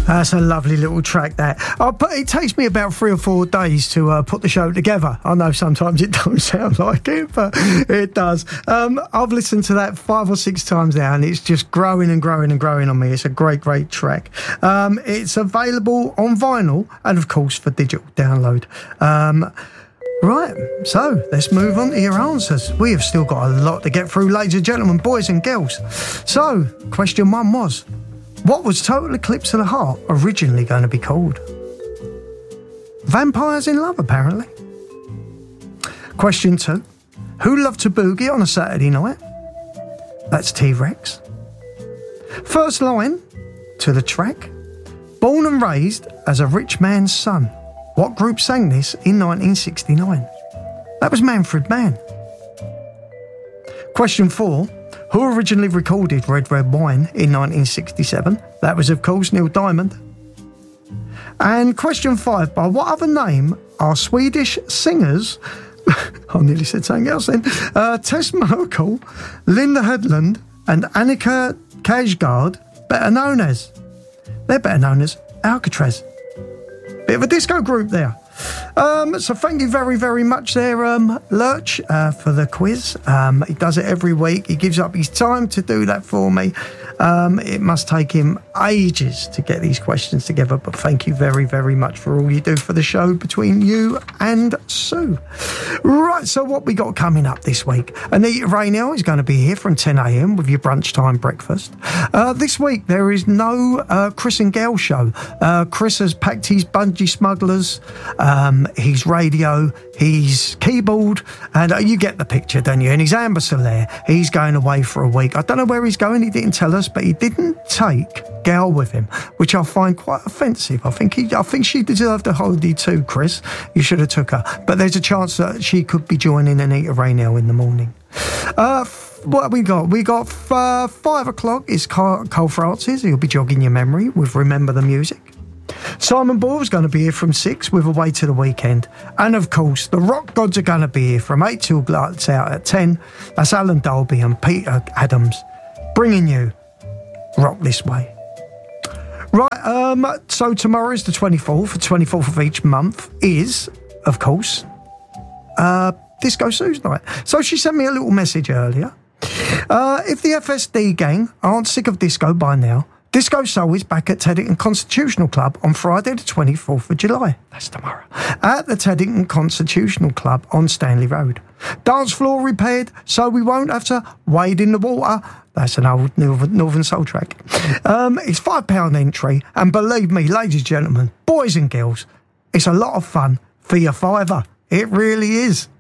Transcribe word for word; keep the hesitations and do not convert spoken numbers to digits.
That's a lovely little track, that. Oh, but it takes me about three or four days to uh, put the show together. I know sometimes it don't sound like it, but it does. Um, I've listened to that five or six times now, and it's just growing and growing and growing on me. It's a great, great track. Um, it's available on vinyl and, of course, for digital download. Um, Right, so let's move on to your answers. We have still got a lot to get through, ladies and gentlemen, boys and girls. So, question one was, what was Total Eclipse of the Heart originally going to be called? Vampires in Love, apparently. Question two, who loved to boogie on a Saturday night? That's T-Rex. First line to the track, born and raised as a rich man's son. What group sang this in nineteen sixty-nine? That was Manfred Mann. Question four. Who originally recorded Red Red Wine in nineteen sixty-seven? That was, of course, Neil Diamond. And question five. By what other name are Swedish singers, I nearly said something else then, uh, Tess Merkel, Linda Hedlund and Annika Kajgaard better known as? They're better known as Alcatraz. Bit of a disco group there. Um, so thank you very, very much there, um, Lurch, uh, for the quiz. Um, he does it every week. He gives up his time to do that for me. Um, it must take him ages to get these questions together, but thank you very, very much for all you do for the show between you and Sue. Right, so what we got coming up this week? Anita Rainell is going to be here from ten a.m. with your brunch time breakfast. Uh, this week there is no uh, Chris and Gail show. Uh, Chris has packed his bungee smugglers, um, his radio, his keyboard, and uh, you get the picture, don't you? And his Amber Solaire, he's going away for a week. I don't know where he's going, he didn't tell us, but he didn't take Gail with him, which I find quite offensive. I think he, I think she deserved a holiday too, Chris. You should have took her. But there's a chance that she could be joining Anita Rainell in the morning. Uh, what have we got? We got uh, five o'clock is Cole Francis. He'll be jogging your memory with Remember the Music. Simon Ball's going to be here from six with Away to the Weekend. And of course, the Rock Gods are going to be here from eight till lights out at ten. That's Alan Dolby and Peter Adams bringing you Rock This Way. Right, um, so tomorrow is the twenty-fourth. The twenty-fourth of each month is, of course, uh, Disco Sue's night. So she sent me a little message earlier. Uh, if the F S D gang aren't sick of disco by now, Disco Soul is back at Teddington Constitutional Club on Friday the twenty-fourth of July. That's tomorrow. At the Teddington Constitutional Club on Stanley Road. Dance floor repaired, so we won't have to wade in the water. That's an old Northern Soul track. Um, it's five pounds entry, and believe me, ladies and gentlemen, boys and girls, it's a lot of fun for your fiver. It really is.